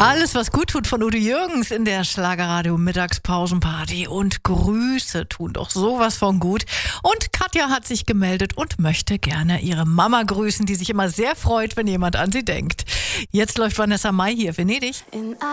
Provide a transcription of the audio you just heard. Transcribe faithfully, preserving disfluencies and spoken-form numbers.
Alles, was gut tut von Udo Jürgens in der Schlagerradio Mittagspausenparty. Und Grüße tun doch sowas von gut. Und Katja hat sich gemeldet und möchte gerne ihre Mama grüßen, die sich immer sehr freut, wenn jemand an sie denkt. Jetzt läuft Vanessa Mai hier, Venedig. In